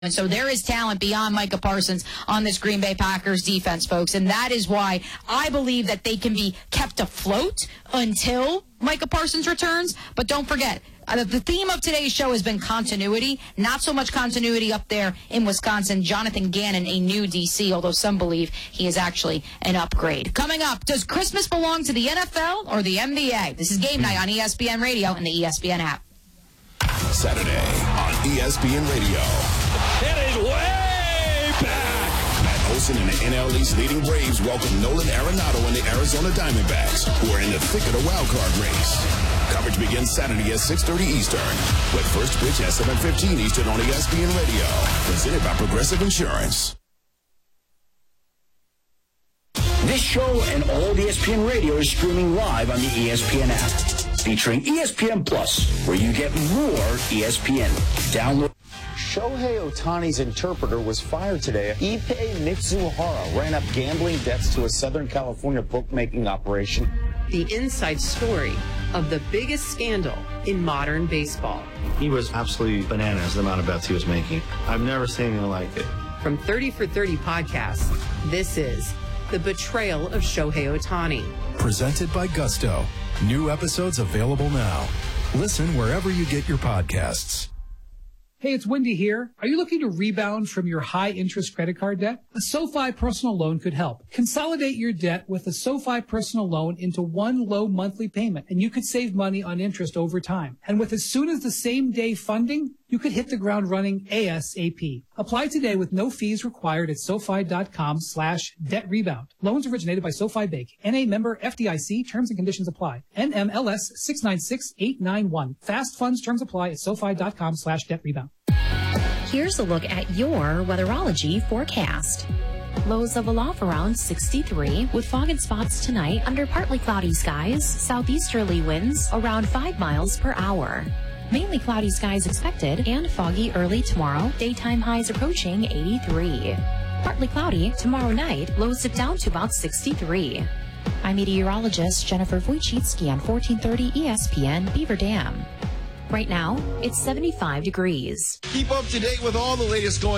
And so there is talent beyond Micah Parsons on this Green Bay Packers defense, folks. And that is why I believe that they can be kept afloat until Micah Parsons returns. But don't forget, the theme of today's show has been continuity. Not so much continuity up there in Wisconsin. Jonathan Gannon, a new DC, although some believe he is actually an upgrade. Coming up, does Christmas belong to the NFL or the NBA? This is Game Night on ESPN Radio and the ESPN app. Saturday on ESPN Radio. It is way back. Matt Olson and the NL East leading Braves welcome Nolan Arenado and the Arizona Diamondbacks, who are in the thick of the wild card race. Coverage begins Saturday at 6:30 Eastern, with first pitch at 7:15 Eastern on ESPN Radio. Presented by Progressive Insurance. This show and all of ESPN Radio is streaming live on the ESPN app, featuring ESPN Plus, where you get more ESPN. Download. Shohei Ohtani's interpreter was fired today. Ippei Mitsuhara ran up gambling debts to a Southern California bookmaking operation. The inside story of the biggest scandal in modern baseball. He was absolutely bananas, the amount of bets he was making. I've never seen anything like it. From 30 for 30 podcasts, this is The Betrayal of Shohei Ohtani. Presented by Gusto. New episodes available now. Listen wherever you get your podcasts. Hey, it's Wendy here. Are you looking to rebound from your high-interest credit card debt? A SoFi personal loan could help. Consolidate your debt with a SoFi personal loan into one low monthly payment, and you could save money on interest over time. And with as soon as the same day funding, you could hit the ground running ASAP. Apply today with no fees required at SoFi.com/debt rebound. Loans originated by SoFi Bank. NA member FDIC. Terms and conditions apply. NMLS 696891. Fast funds terms apply at SoFi.com/debt rebound. Here's a look at your weatherology forecast. Lows of aloft around 63 with fog and spots tonight under partly cloudy skies. Southeasterly winds around 5 miles per hour. Mainly cloudy skies expected and foggy early tomorrow. Daytime highs approaching 83. Partly cloudy tomorrow night. Lows dip down to about 63. I'm meteorologist Jennifer Wojcicki on 1430 ESPN Beaver Dam. Right now, it's 75 degrees. Keep up to date with all the latest going